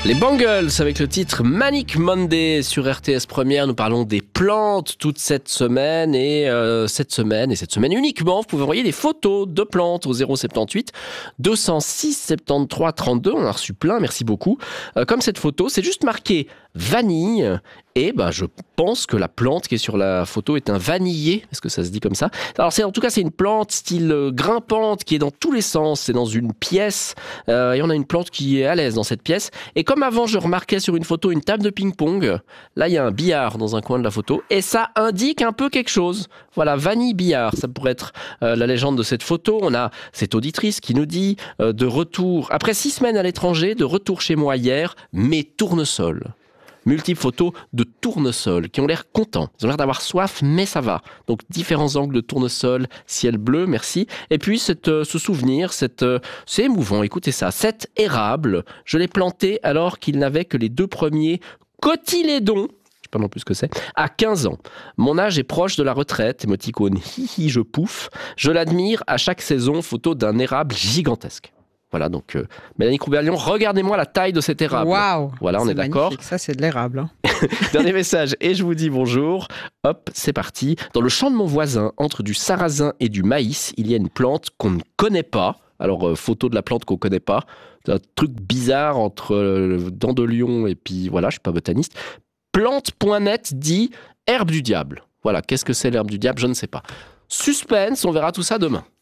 Les Bangles avec le titre Manic Monday sur RTS Première. Nous parlons des plantes toute cette semaine et cette semaine uniquement, vous pouvez envoyer des photos de plantes au 078 206 73 32. On en a reçu plein, merci beaucoup. Comme cette photo, c'est juste marqué vanille et je pense que la plante qui est sur la photo est un vanillé. Est-ce que ça se dit comme ça? Alors c'est une plante style grimpante qui est dans tous les sens. C'est dans une pièce et on a une plante qui est à l'aise dans cette pièce. Et comme avant, je remarquais sur une photo une table de ping-pong. Là, il y a un billard dans un coin de la photo et ça indique un peu quelque chose. Voilà, vanille billard, ça pourrait être la légende de cette photo. On a cette auditrice qui nous dit de retour, après 6 semaines à l'étranger, de retour chez moi hier, mes tournesols. Multiples photos de tournesols qui ont l'air contents. Ils ont l'air d'avoir soif, mais ça va. Donc, différents angles de tournesol, ciel bleu, merci. Et puis, ce souvenir, c'est émouvant. Écoutez ça. Cet érable, je l'ai planté alors qu'il n'avait que les 2 premiers cotylédons. Je sais pas non plus ce que c'est. À 15 ans. Mon âge est proche de la retraite. Émoticône, hihi, je pouffe. Je l'admire à chaque saison. Photo d'un érable gigantesque. Voilà, donc Mélanie Crouberlion, regardez-moi la taille de cet érable. Waouh! Voilà, on est d'accord. Ça, c'est de l'érable. Hein. Dernier message, et je vous dis bonjour. Hop, c'est parti. Dans le champ de mon voisin, entre du sarrasin et du maïs, il y a une plante qu'on ne connaît pas. Alors, photo de la plante qu'on ne connaît pas. C'est un truc bizarre entre dandelion et puis, voilà, je ne suis pas botaniste. Plante.net dit herbe du diable. Voilà, qu'est-ce que c'est l'herbe du diable? Je ne sais pas. Suspense, on verra tout ça demain.